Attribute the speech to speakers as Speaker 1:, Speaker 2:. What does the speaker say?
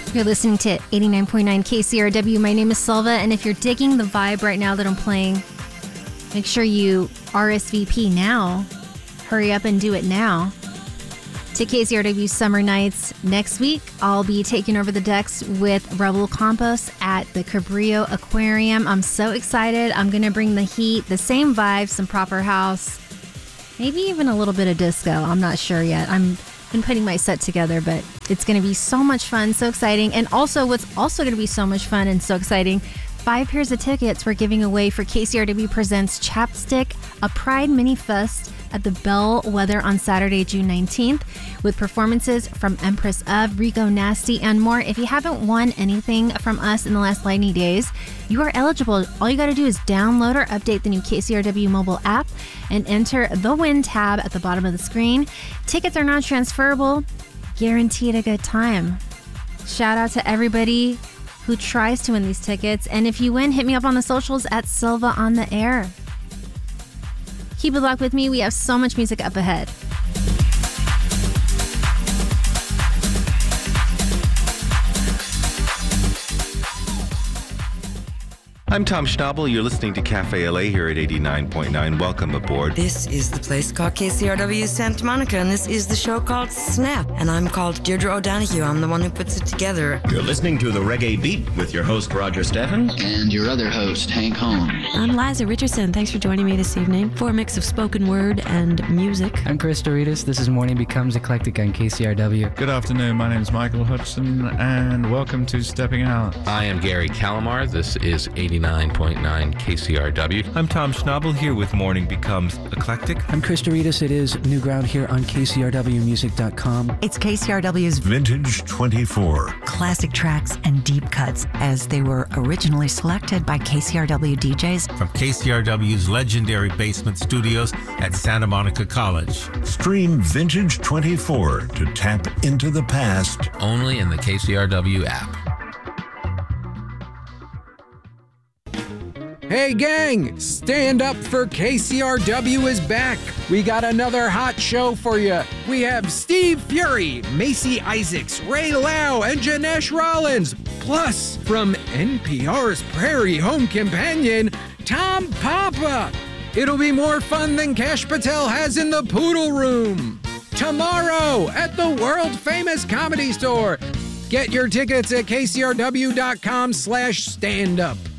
Speaker 1: You're listening to 89.9 KCRW. My name is Silva, and if you're digging the vibe right now that I'm playing, make sure you RSVP now. Hurry up and do it now. To KCRW Summer Nights next week, I'll be taking over the decks with Rebel Campos at the Cabrillo Aquarium. I'm so excited. I'm going to bring the heat, the same vibe, some proper house, maybe even a little bit of disco. I'm not sure yet. I've been putting my set together, but it's going to be so much fun, so exciting. And also, what's also going to be so much fun and so exciting, 5 pairs of tickets we're giving away for KCRW Presents Chapstick, a Pride Mini Fest at the Bellwether on Saturday, June 19th, with performances from Empress of, Rico Nasty, and more. If you haven't won anything from us in the last 90 days, you are eligible. All you got to do is download or update the new KCRW mobile app and enter the Win tab at the bottom of the screen. Tickets are not transferable. Guaranteed a good time. Shout out to everybody who tries to win these tickets. And if you win, hit me up on the socials at Silva on the Air. Keep it locked with me. We have so much music up ahead.
Speaker 2: I'm Tom Schnabel. You're listening to Cafe LA here at 89.9. Welcome aboard.
Speaker 3: This is the place called KCRW Santa Monica, and this is the show called Snap. And I'm called Deirdre O'Donoghue. I'm the one who puts it together.
Speaker 4: You're listening to The Reggae Beat with your host, Roger Steffens.
Speaker 5: And your other host, Hank Holm.
Speaker 6: I'm Liza Richardson. Thanks for joining me this evening for a mix of spoken word and music.
Speaker 7: I'm Chris Doritas. This is Morning Becomes Eclectic on KCRW.
Speaker 8: Good afternoon. My name is Michael Hudson, and welcome to Stepping Out.
Speaker 9: I am Gary Calamar. This is 89.9 KCRW.
Speaker 2: I'm Tom Schnabel here with Morning Becomes Eclectic.
Speaker 7: I'm Chris Doritas. It is New Ground here on KCRWmusic.com.
Speaker 10: It's KCRW's
Speaker 11: Vintage 24.
Speaker 10: Classic tracks and deep cuts as they were originally selected by KCRW DJs.
Speaker 12: From KCRW's legendary basement studios at Santa Monica College.
Speaker 11: Stream Vintage 24 to tap into the past.
Speaker 9: Only in the KCRW app.
Speaker 13: Hey gang, Stand Up for KCRW is back. We got another hot show for you. We have Steve Fury, Macy Isaacs, Ray Lau, and Janesh Rollins. Plus, from NPR's Prairie Home Companion, Tom Papa. It'll be more fun than Kash Patel has in the Poodle Room. Tomorrow at the world-famous Comedy Store. Get your tickets at kcrw.com/standup.